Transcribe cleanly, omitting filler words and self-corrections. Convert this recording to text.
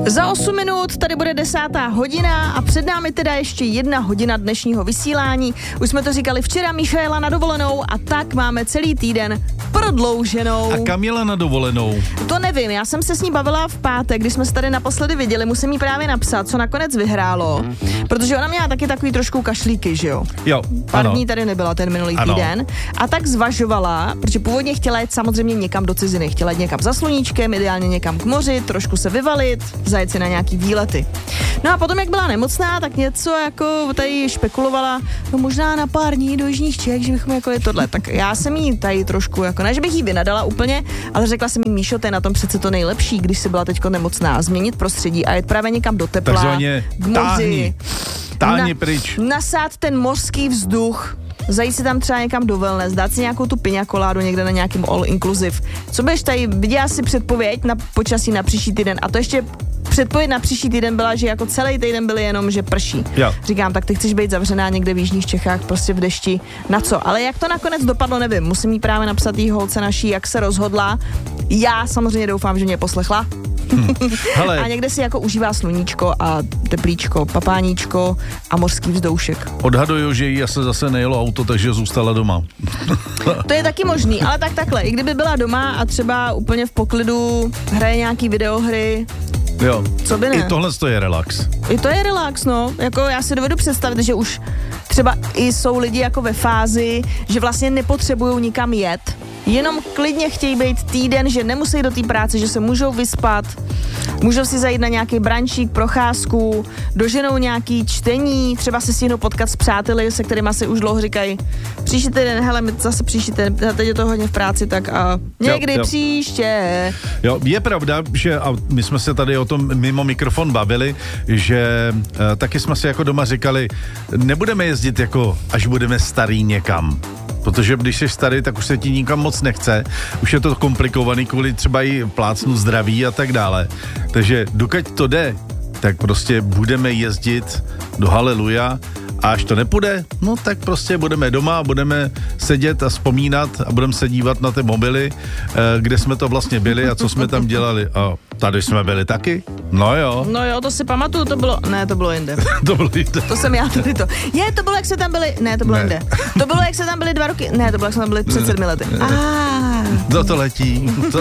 Za 8 minut tady bude 10. hodina a před námi teda ještě 1 hodina dnešního vysílání. Už jsme to říkali včera, Míša jela na dovolenou a tak máme celý týden prodlouženou. A kam jela na dovolenou? To nevím, já jsem se s ní bavila v pátek, když jsme se tady naposledy viděli, musím jí právě napsat, co nakonec vyhrálo, protože ona měla taky takový trošku kašlíky, že jo? Jo, Pár dní tady nebyla ten minulý týden a tak zvažovala, protože původně chtěla jít samozřejmě někam do ciziny, chtěla jít někam za sluníčkem, ideálně někam k moři, trošku se vyvalit, zajet si na nějaký výlety. No a potom, jak byla nemocná, tak něco jako tady špekulovala, no možná na pár dní do jižních Čech, že bychom jako je tohle. Tak já jsem jí tady trošku, jako ne, že bych jí vynadala úplně, ale řekla jsem jí, Míšo, to je na tom přece to nejlepší, když jsi byla teďko nemocná, změnit prostředí a jet právě někam do tepla, takzvaně k moři. Táhni pryč. Nasát ten mořský vzduch, zajít si tam třeba někam do wellness, dát si nějakou tu piňakoládu někde na nějakým all inclusive. Co budeš tady, viděla si předpověď na počasí na příští týden a to ještě předpověď na příští týden byla, že jako celý týden byl jenom, že prší. Jo. Říkám, tak ty chceš být zavřená někde v jižních Čechách, prostě v dešti, na co? Ale jak to nakonec dopadlo, nevím. Musím jí právě napsat jí holce naší, jak se rozhodla. Já samozřejmě doufám, že mě poslechla. Hele. A někde si jako užívá sluníčko a teplíčko, papáníčko a mořský vzdoušek. Odhaduju, že jí asi zase nejelo auto, takže zůstala doma. To je taky možný, ale takhle. I kdyby byla doma a třeba úplně v poklidu hraje nějaký videohry, Jo. co by ne? I tohle to je relax. I to je relax, no. Jako já si dovedu představit, že už třeba i jsou lidi jako ve fázi, že vlastně nepotřebují nikam jet, jenom klidně chtějí být týden, že nemusí do té práce, že se můžou vyspat, můžou si zajít na nějaký brančík, procházku, doženou nějaký čtení, třeba se stihnou potkat s přáteli, se kterýma si už dlouho říkají, příští týden, hele, my zase příští týden, teď je to hodně v práci, tak a někdy jo. příště. Jo, je pravda, že a my jsme se tady o tom mimo mikrofon bavili, že taky jsme si jako doma říkali, nebudeme jezdit jako, až budeme starý někam. Protože když jsi starý, tak už se ti nikam moc nechce. Už je to komplikovaný kvůli třeba i plácnu zdraví a tak dále. Takže dokud to jde, tak prostě budeme jezdit do Haleluja a až to nepůjde, no tak prostě budeme doma, budeme sedět a vzpomínat a budeme se dívat na ty mobily, kde jsme to vlastně byli a co jsme tam dělali. A tady jsme byli taky? No jo. No jo, to si pamatuju, to bylo jinde. To bylo jinde. To jsem já tady to. To bylo, jak se tam byli, ne, to bylo jinde. To bylo, jak se tam byli 2 roky, ne, to bylo, jak jsme tam byli před 7 lety. To letí.